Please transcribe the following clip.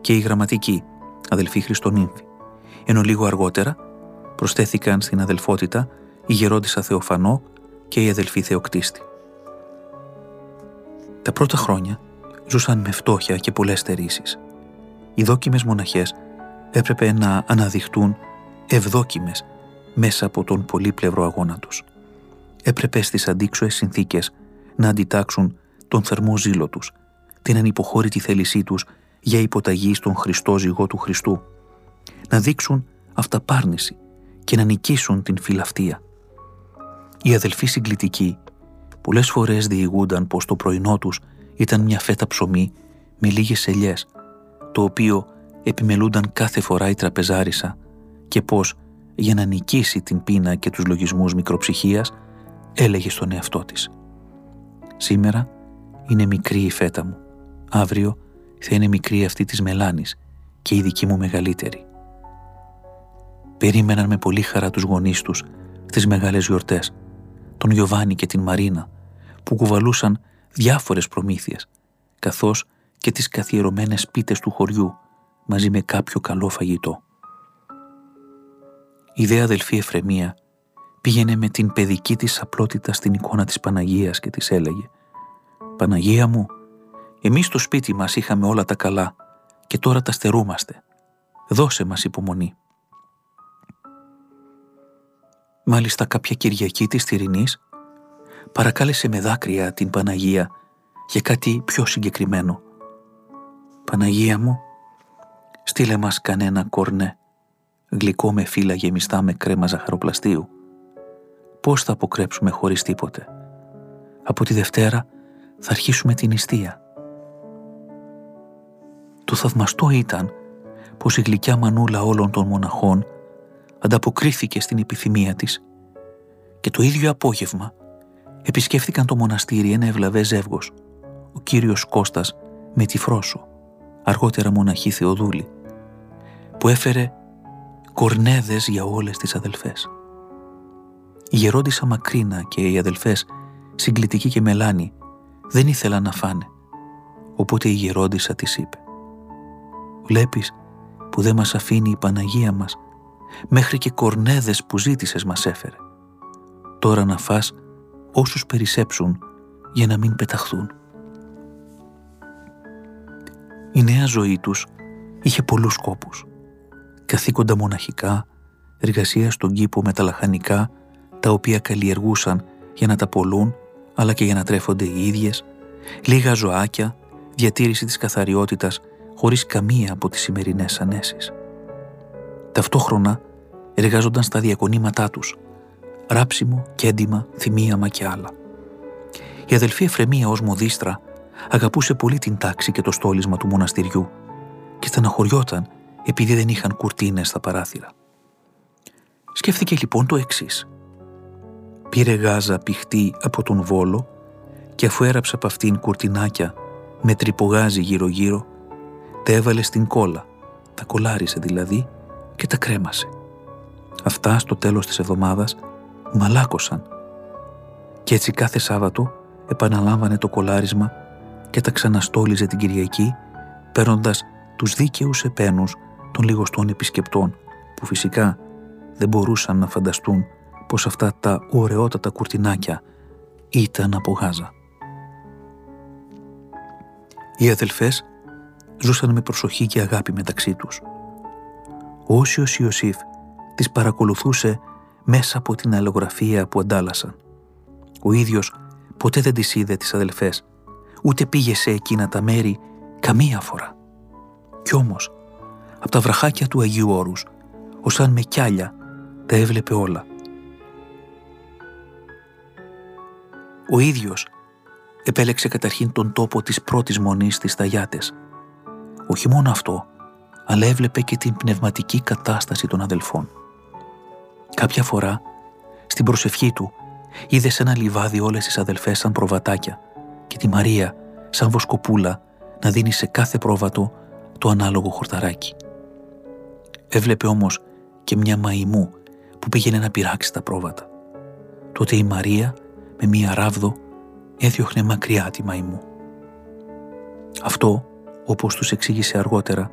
και η Γραμματική, αδελφή Χριστονύμφη, ενώ λίγο αργότερα προσθέθηκαν στην αδελφότητα η γερόντισσα Θεοφανό και η αδελφή Θεοκτίστη. Τα πρώτα χρόνια ζούσαν με φτώχεια και πολλές στερήσεις. Οι δόκιμες μοναχές έπρεπε να αναδειχτούν ευδόκιμες μέσα από τον πολύπλευρο αγώνα τους. Έπρεπε στις αντίξωες συνθήκες να αντιτάξουν τον θερμό ζήλο τους, την ανυποχώρητη θέλησή τους για υποταγή στον Χριστό ζυγό του Χριστού, να δείξουν αυταπάρνηση και να νικήσουν την φιλαυτία. Οι αδελφοί συγκλητικοί πολλές φορές διηγούνταν πως το πρωινό τους ήταν μια φέτα ψωμί με λίγες ελιές, το οποίο επιμελούνταν κάθε φορά η τραπεζάρισα, και πως για να νικήσει την πείνα και τους λογισμούς μικροψυχίας έλεγε στον εαυτό της: «Σήμερα είναι μικρή η φέτα μου, αύριο θα είναι μικρή αυτή της Μελάνης και η δική μου μεγαλύτερη». Περίμεναν με πολύ χαρά τους γονείς τους στις μεγάλες γιορτές, τον Γιωβάνη και την Μαρίνα, που κουβαλούσαν διάφορες προμήθειες, καθώς και τις καθιερωμένες πίτες του χωριού, μαζί με κάποιο καλό φαγητό. Η δε αδελφή Εφρεμία πήγαινε με την παιδική της απλότητα στην εικόνα της Παναγίας και της έλεγε: «Παναγία μου, εμείς στο σπίτι μας είχαμε όλα τα καλά και τώρα τα στερούμαστε. Δώσε μας υπομονή». Μάλιστα κάποια Κυριακή της Τυρινής παρακάλεσε με δάκρυα την Παναγία για κάτι πιο συγκεκριμένο. «Παναγία μου, στείλε μας κανένα κορνέ, γλυκό με φύλλα γεμιστά με κρέμα ζαχαροπλαστείου. Πώς θα αποκρέψουμε χωρίς τίποτε? Από τη Δευτέρα θα αρχίσουμε την νηστεία». Το θαυμαστό ήταν πως η γλυκιά μανούλα όλων των μοναχών ανταποκρίθηκε στην επιθυμία της και το ίδιο απόγευμα επισκέφθηκαν το μοναστήρι ένα ευλαβές ζεύγος, ο κύριος Κώστας με τη Φρόσο, αργότερα μοναχή Θεοδούλη, που έφερε κορνέδες για όλες τις αδελφές. Η γερόντισσα Μακρίνα και οι αδελφές Συγκλητική και Μελάνη δεν ήθελαν να φάνε, οπότε η γερόντισσα της είπε: «Βλέπεις που δεν μας αφήνει η Παναγία μας, μέχρι και κορνέδες που ζήτησες μας έφερε. Τώρα να φας όσους περισσέψουν για να μην πεταχθούν». Η νέα ζωή τους είχε πολλούς σκόπους. Καθήκοντα μοναχικά, εργασία στον κήπο με τα λαχανικά, τα οποία καλλιεργούσαν για να τα πωλούν, αλλά και για να τρέφονται οι ίδιες, λίγα ζωάκια, διατήρηση της καθαριότητας χωρίς καμία από τις σημερινές ανέσεις. Ταυτόχρονα εργάζονταν στα διακονήματά τους, ράψιμο, κέντημα, θυμίαμα και άλλα. Η αδελφή Εφρεμία ως μοδίστρα αγαπούσε πολύ την τάξη και το στόλισμα του μοναστηριού και στεναχωριόταν επειδή δεν είχαν κουρτίνες στα παράθυρα. Σκέφτηκε λοιπόν το εξής: πήρε γάζα πηχτή από τον Βόλο και αφού έραψε από αυτήν κουρτινάκια με τρυπογάζι γύρω-γύρω, τα έβαλε στην κόλλα, τα κολλάρισε δηλαδή και τα κρέμασε. Αυτά στο τέλος της εβδομάδας μαλάκωσαν και έτσι κάθε Σάββατο επαναλάμβανε το κολλάρισμα και τα ξαναστόλιζε την Κυριακή, παίρνοντας τους δίκαιους επένους των λιγοστών επισκεπτών, που φυσικά δεν μπορούσαν να φανταστούν πως αυτά τα ωραιότατα κουρτινάκια ήταν από γάζα. Οι αδελφές ζούσαν με προσοχή και αγάπη μεταξύ τους. Ο Όσιος Ιωσήφ τις παρακολουθούσε μέσα από την αλληλογραφία που αντάλλασαν. Ο ίδιος ποτέ δεν τις είδε τις αδελφές, ούτε πήγε σε εκείνα τα μέρη καμία φορά. Κι όμως, από τα βραχάκια του Αγίου Όρους, ως αν με κιάλια, τα έβλεπε όλα. Ο ίδιος επέλεξε καταρχήν τον τόπο της πρώτης μονής στις Σταγιάτες. Όχι μόνο αυτό, αλλά έβλεπε και την πνευματική κατάσταση των αδελφών. Κάποια φορά, στην προσευχή του, είδε σε ένα λιβάδι όλες τις αδελφές σαν προβατάκια και τη Μαρία σαν βοσκοπούλα να δίνει σε κάθε πρόβατο το ανάλογο χορταράκι. Έβλεπε όμως και μια μαϊμού που πήγαινε να πειράξει τα πρόβατα. Τότε η Μαρία με μια ράβδο έδιωχνε μακριά τη μαϊμού. Αυτό, όπως τους εξήγησε αργότερα,